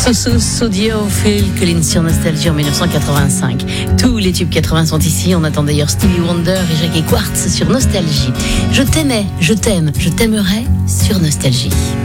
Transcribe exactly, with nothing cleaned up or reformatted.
So So So Dio, Phil Collins sur Nostalgie en dix-neuf cent quatre-vingt-cinq. Tous les tubes quatre-vingts sont ici. On attend d'ailleurs Stevie Wonder et Jackie Quartz sur Nostalgie. Je t'aimais, je t'aime, je t'aimerai sur Nostalgie.